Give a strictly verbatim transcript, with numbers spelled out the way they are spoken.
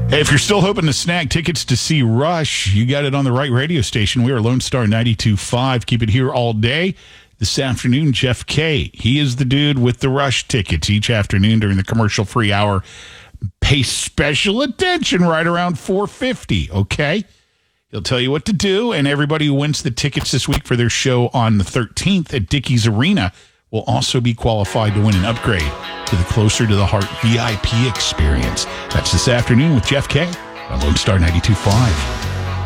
Hey, if you're still hoping to snag tickets to see Rush, you got it on the right radio station. We are Lone Star ninety-two point five. Keep it here all day. This afternoon, Jeff K. He is the dude with the Rush tickets each afternoon during the commercial-free hour. Pay special attention right around four fifty, okay? He'll tell you what to do, and everybody who wins the tickets this week for their show on the thirteenth at Dickies Arena will also be qualified to win an upgrade to the Closer to the Heart V I P experience. That's this afternoon with Jeff K. on Lone Star ninety-two point five.